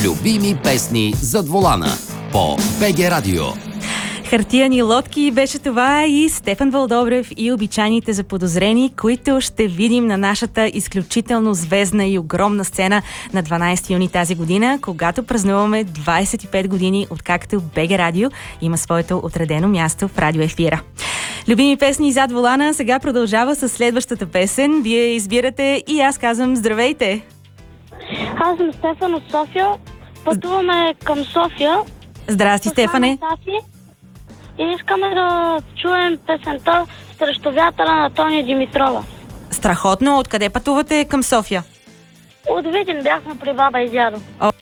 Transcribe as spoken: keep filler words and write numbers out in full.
Любими песни зад волана по БГ Радио. Хартияни лодки беше това и Стефан Вълдобрев и обичайните заподозрени, които ще видим на нашата изключително звездна и огромна сцена на дванайсети юни тази година, когато празнуваме двайсет и пет години, откакто БГ Радио има своето отредено място в радиоефира. Любими песни зад волана сега продължава с следващата песен. Вие избирате и аз казвам здравейте! Аз съм Стефан от София. Пътуваме към София. Здрасти, Стефане! И искаме да чуем песента "Срещу вятъра" на Тони Димитрова. Страхотно! Откъде пътувате към София? От Видин, бяхме при баба и дядо.